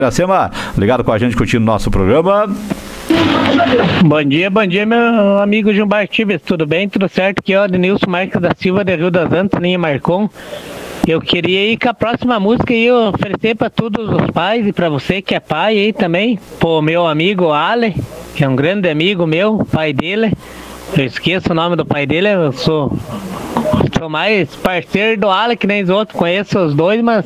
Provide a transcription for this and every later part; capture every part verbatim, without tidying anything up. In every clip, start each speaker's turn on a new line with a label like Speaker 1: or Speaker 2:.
Speaker 1: Iracema, ligado com a gente, curtindo nosso programa.
Speaker 2: Bom dia, bom dia, meu amigo Gilmar Tives, tudo bem? Tudo certo? Aqui é o Denilson Marques da Silva, de Rio das Antas, linha Marcon. Eu queria ir com a próxima música e oferecer para todos os pais e para você que é pai aí também, pro meu amigo Ale, que é um grande amigo meu, pai dele. Eu esqueço o nome do pai dele, eu sou, sou mais parceiro do Ale que nem os outros, conheço os dois, mas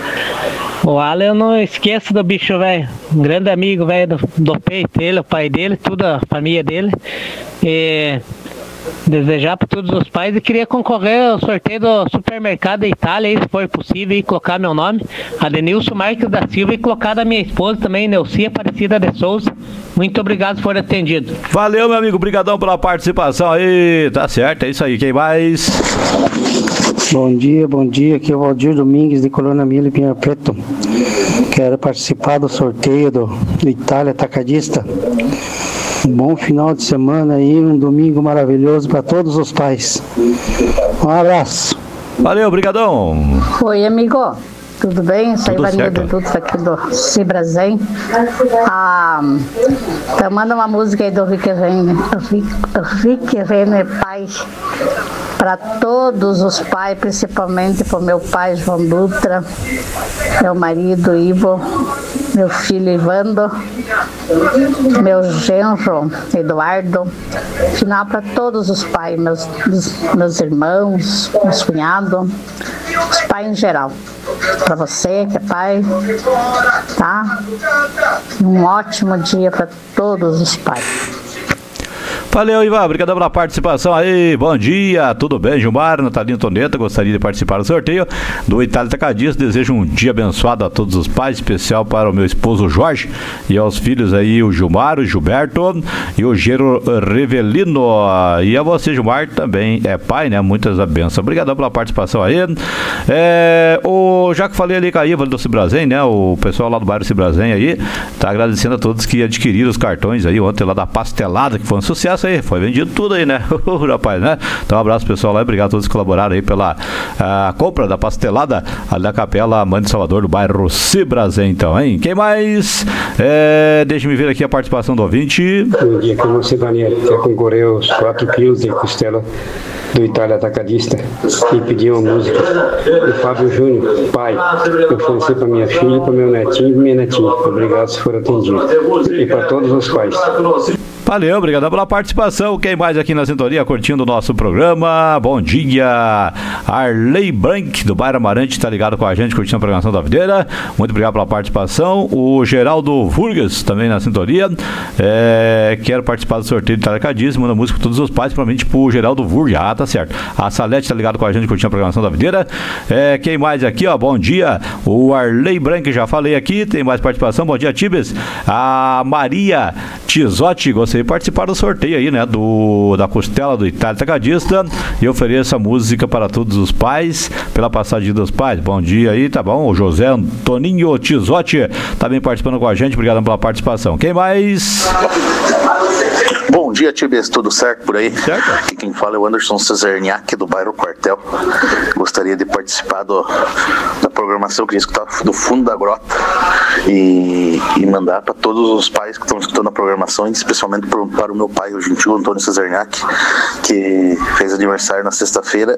Speaker 2: o Ale eu não esqueço do bicho, velho. Um grande amigo, velho, do, do peito dele, o pai dele, toda a família dele. E desejar para todos os pais e queria concorrer ao sorteio do Supermercado da Itália, aí, se for possível, e colocar meu nome, Adenilson Marques da Silva, e colocar da minha esposa também, Neucia Aparecida de Souza. Muito obrigado por atendido.
Speaker 1: Valeu, meu amigo, brigadão pela participação aí, tá certo, é isso aí, quem mais?
Speaker 3: Bom dia, bom dia, aqui é o Valdir Domingues de Colônia Mila e Pinheiro Preto. Quero participar do sorteio do, do Itália Atacadista. Um bom final de semana aí, um domingo maravilhoso para todos os pais. Um abraço.
Speaker 1: Valeu, brigadão.
Speaker 4: Oi, amigo. Tudo bem? Sou Ivaninha de Dutra aqui do Cibrazen. Ah, tá mandando uma música aí do Rick Renner, Rick Renner pai, para todos os pais, principalmente para o meu pai João Dutra, meu marido Ivo, meu filho Ivando, meu genro Eduardo, final para todos os pais, meus, meus irmãos, meus cunhados, os pais em geral. Para você que é pai, tá? Um ótimo dia para todos os pais.
Speaker 1: Valeu, Ivan, obrigado pela participação aí, bom dia, tudo bem, Gilmar, Natalino Toneta, gostaria de participar do sorteio do Itália Atacadista, desejo um dia abençoado a todos os pais, especial para o meu esposo Jorge e aos filhos aí, o Gilmar, o Gilberto e o Gero Revelino, e a você, Gilmar, também é pai, né, muitas bênçãos, obrigado pela participação aí, é, o, já que falei ali com a Iva do Cibrazen, né, o pessoal lá do bairro Cibrazen aí, tá agradecendo a todos que adquiriram os cartões aí ontem lá da pastelada, que foi um sucesso aí, foi vendido tudo aí, né? Rapaz, né? Então um abraço pessoal lá, obrigado a todos que colaboraram aí pela a compra da pastelada ali da Capela Mãe de Salvador, do bairro Cibrazen, então, hein? Quem mais? É, deixa-me ver aqui a participação do ouvinte.
Speaker 5: Bom dia, que você Daniel, quer concorrer aos quatro quilos de costela do Itália Atacadista e pediu uma música do Fábio Júnior, pai, eu ofereci para minha filha, para meu netinho e minha netinha. Obrigado se for atendido. E para todos os pais.
Speaker 1: Valeu, obrigado pela participação. Quem mais aqui na sintonia curtindo o nosso programa? Bom dia, Arley Brank, do bairro Amarante, está ligado com a gente, curtindo a programação da Videira. Muito obrigado pela participação. O Geraldo Vurgas, também na sintonia. É, quero participar do sorteio de Atacadismo, manda música para todos os pais, provavelmente pro Geraldo Vurgas. Ah, tá certo. A Salete está ligado com a gente, curtindo a programação da Videira. É, quem mais aqui, ó? Bom dia, o Arley Brank, já falei aqui. Tem mais participação. Bom dia, Tibes. A Maria Tizotti, gostaria de participar do sorteio aí, né, do, da costela do Itália Atacadista, e ofereço a música para todos os pais, pela passagem dos pais. Bom dia aí, tá bom? O José Antoninho Tizotti também participando com a gente, obrigado pela participação. Quem mais?
Speaker 6: Bom dia, Tibes, tudo certo por aí?
Speaker 1: Certo.
Speaker 6: Aqui quem fala é o Anderson Cesarniak, do bairro Quartel. Gostaria de participar do, da programação que escutar do fundo da grota e, e mandar para todos os pais que estão escutando a programação, especialmente pro, para o meu pai, o gentil Antônio Cesarniak, que fez aniversário na sexta-feira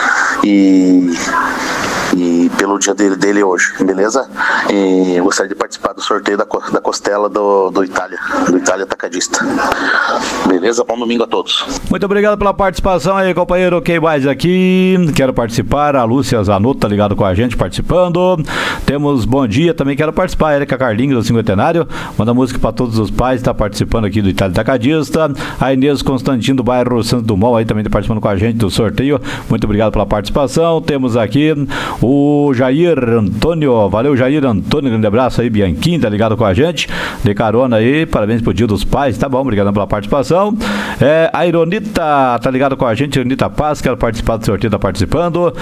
Speaker 6: e, e pelo dia dele, dele hoje, beleza? E eu gostaria de participar do sorteio da, da costela do, do Itália, do Itália Atacadista. Beleza? Bom domingo a todos.
Speaker 1: Muito obrigado pela participação aí, companheiro. Quem mais aqui? Quero participar. A Lúcia Zanotto tá ligado com a gente, participando. Temos bom dia, também quero participar. A Erika Carlinhos, do cinquentenário. Manda música para todos os pais, tá participando aqui do Itália Atacadista. A Inês Constantino, do bairro Santo Dumont, aí também tá participando com a gente do sorteio. Muito obrigado pela participação. Temos aqui o Jair Antônio. Valeu, Jair Antônio. Grande abraço aí, Bianquinho, tá ligado com a gente. De carona aí. Parabéns pro dia dos pais. Tá bom, obrigado pela participação. É, a Ironita tá ligado com a gente, Ironita Paz, quero participar do sorteio, tá participando.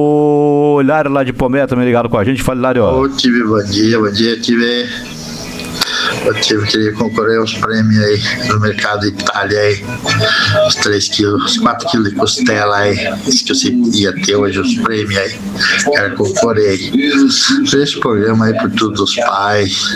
Speaker 1: O Hilário lá de Pomé também ligado com a gente. Fala, Hilário.
Speaker 7: Ô, Tive, bom dia, bom dia, Tive. Eu tive que concorrer aos prêmios aí no Mercado Itália aí. Os três quilos, os quatro quilos de costela aí. Disse que você ia ter hoje os prêmios aí. Quero concorrer aí. Esse programa aí por todos os pais.